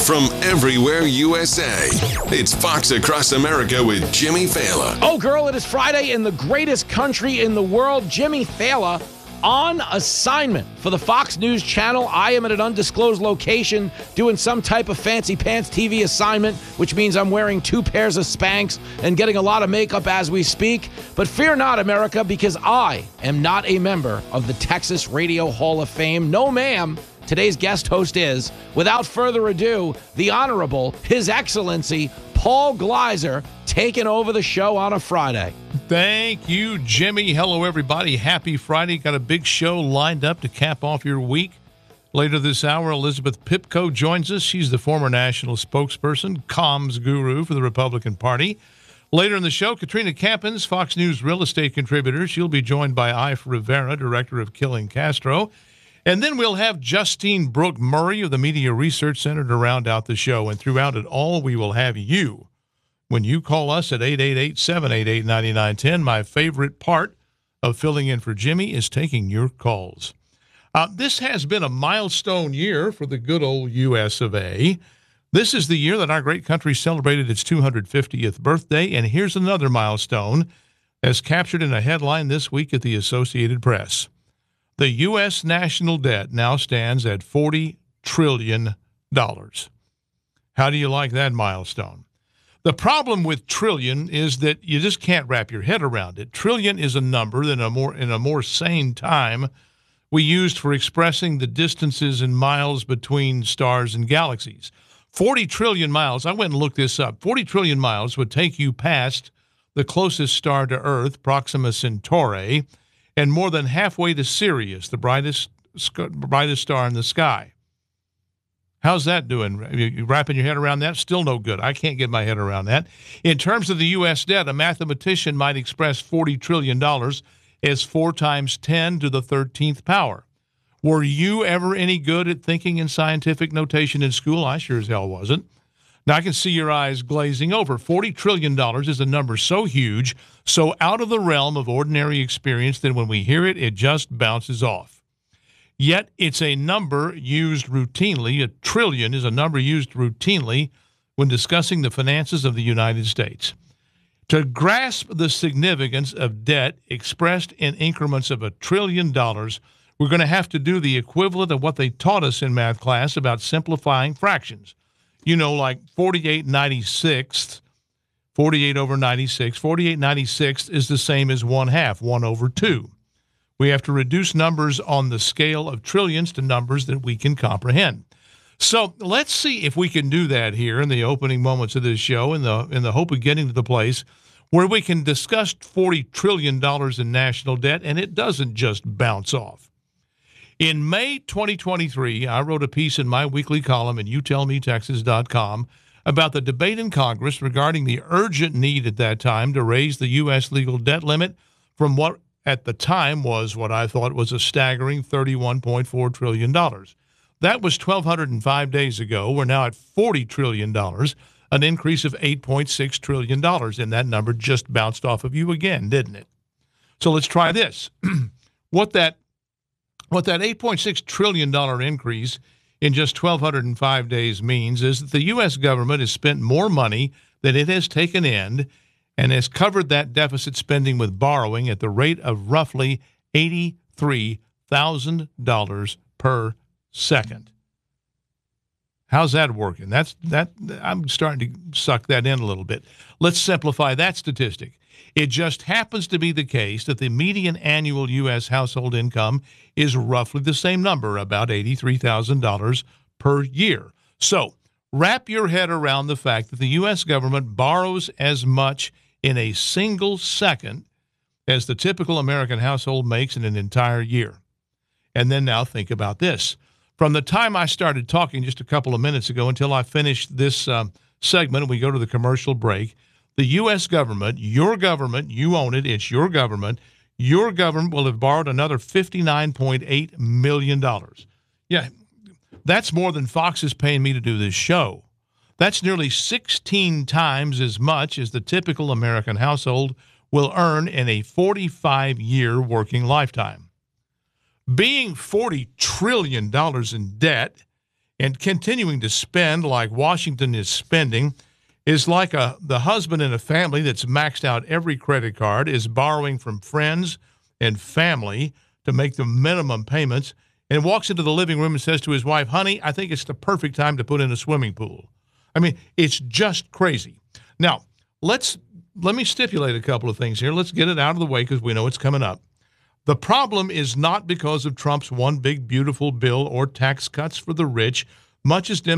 from everywhere USA. It's Fox Across America with Jimmy Failla. Oh, girl, it is Friday in the greatest country in the world. Jimmy Failla on assignment for the Fox News Channel. I am at an undisclosed location doing some type of fancy pants TV assignment, which means I'm wearing 2 pairs of Spanx and getting a lot of makeup as we speak. But fear not, America, because I am not a member of the Texas Radio Hall of Fame. No, ma'am. Today's guest host is, without further ado, the Honorable, His Excellency, Paul Gleiser, taking over the show on a Friday. Thank you, Jimmy. Hello, everybody. Happy Friday. Got a big show lined up to cap off your week. Later this hour, Elizabeth Pipko joins us. She's the former national spokesperson, comms guru for the Republican Party. Later in the show, Katrina Campins, Fox News real estate contributor. She'll be joined by Ife Rivera, director of Killing Castro. And then we'll have Justine Brooke Murray of the Media Research Center to round out the show. And throughout it all, we will have you. When you call us at 888-788-9910, my favorite part of filling in for Jimmy is taking your calls. This has been a milestone year for the good old U.S. of A. This is the year that our great country celebrated its 250th birthday, and here's another milestone as captured in a headline this week at the Associated Press. The U.S. national debt now stands at $40 trillion. How do you like that milestone? The problem with trillion is that you just can't wrap your head around it. Trillion is a number that in a more sane time we used for expressing the distances in miles between stars and galaxies. 40 trillion miles, I went and looked this up. 40 trillion miles would take you past the closest star to Earth, Proxima Centauri, and more than halfway to Sirius, the brightest star in the sky. How's that doing? You wrapping your head around that? Still no good. I can't get my head around that. In terms of the U.S. debt, a mathematician might express $40 trillion as 4 times 10 to the 13th power. Were you ever any good at thinking in scientific notation in school? I sure as hell wasn't. Now, I can see your eyes glazing over. $40 trillion is a number so huge, so out of the realm of ordinary experience that when we hear it, it just bounces off. Yet, it's a number used routinely. A trillion is a number used routinely when discussing the finances of the United States. To grasp the significance of debt expressed in increments of $1 trillion, we're going to have to do the equivalent of what they taught us in math class about simplifying fractions. You know, like 48/96, 48 over 96. 48/96 is the same as 1/2, 1 over 2. We have to reduce numbers on the scale of trillions to numbers that we can comprehend. So let's see if we can do that here in the opening moments of this show in the hope of getting to the place where we can discuss $40 trillion in national debt, and it doesn't just bounce off. In May 2023, I wrote a piece in my weekly column at youtellmetexas.com about the debate in Congress regarding the urgent need at that time to raise the U.S. legal debt limit from what at the time was what I thought was a staggering $31.4 trillion. That was 1,205 days ago. We're now at $40 trillion, an increase of $8.6 trillion, and that number just bounced off of you again, didn't it? So let's try this. What that $8.6 trillion increase in just 1,205 days means is that the U.S. government has spent more money than it has taken in and has covered that deficit spending with borrowing at the rate of roughly $83,000 per second. How's that working? I'm starting to suck that in a little bit. Let's simplify that statistic. It just happens to be the case that the median annual U.S. household income is roughly the same number, about $83,000 per year. So wrap your head around the fact that the U.S. government borrows as much in a single second as the typical American household makes in an entire year. And then now think about this. From the time I started talking just a couple of minutes ago until I finished this segment and we go to the commercial break, the U.S. government, your government, you own it, it's your government will have borrowed another $59.8 million. Yeah, that's more than Fox is paying me to do this show. That's nearly 16 times as much as the typical American household will earn in a 45-year working lifetime. Being $40 trillion in debt And continuing to spend like Washington is spending is like the husband in a family that's maxed out every credit card, is borrowing from friends and family to make the minimum payments, and walks into the living room and says to his wife, honey, I think it's the perfect time to put in a swimming pool. I mean, it's just crazy. Now, let me stipulate a couple of things here. Let's get it out of the way because we know it's coming up. The problem is not because of Trump's one big beautiful bill or tax cuts for the rich, much as